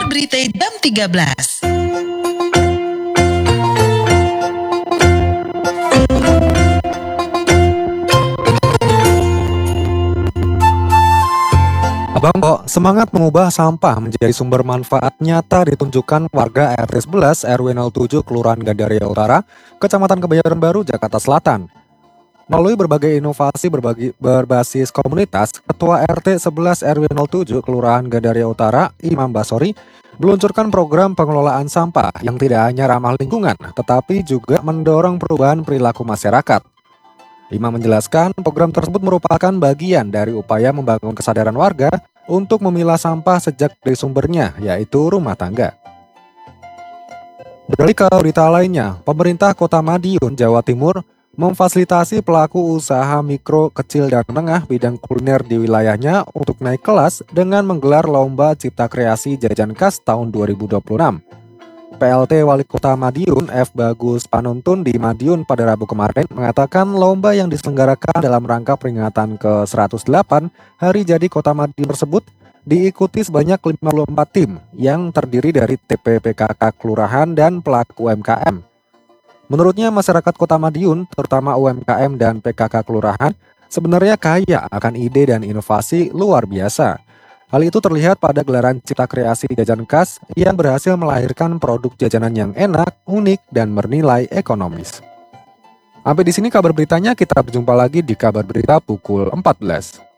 Berita jam 13. Abang kok semangat mengubah sampah menjadi sumber manfaat nyata ditunjukkan warga RT 11 RW 07 Kelurahan Gandaria Utara, Kecamatan Kebayoran Baru, Jakarta Selatan. Melalui berbagai inovasi berbasis komunitas, Ketua RT 11 RW 07 Kelurahan Gandaria Utara, Imam Basori, meluncurkan program pengelolaan sampah yang tidak hanya ramah lingkungan, tetapi juga mendorong perubahan perilaku masyarakat. Imam menjelaskan program tersebut merupakan bagian dari upaya membangun kesadaran warga untuk memilah sampah sejak dari sumbernya, yaitu rumah tangga. Beralih ke berita lainnya, pemerintah Kota Madiun, Jawa Timur, memfasilitasi pelaku usaha mikro, kecil, dan menengah bidang kuliner di wilayahnya untuk naik kelas dengan menggelar Lomba Cipta Kreasi Jajan Khas tahun 2026. PLT Wali Kota Madiun F. Bagus Panuntun di Madiun pada Rabu kemarin mengatakan lomba yang diselenggarakan dalam rangka peringatan ke-108 Hari Jadi Kota Madiun tersebut diikuti sebanyak 54 tim yang terdiri dari TP/PKK Kelurahan dan pelaku UMKM. Menurutnya masyarakat Kota Madiun, terutama UMKM dan PKK Kelurahan, sebenarnya kaya akan ide dan inovasi luar biasa. Hal itu terlihat pada gelaran Cipta Kreasi Jajan Khas yang berhasil melahirkan produk jajanan yang enak, unik, dan bernilai ekonomis. Sampai di sini kabar beritanya, kita berjumpa lagi di kabar berita pukul 14.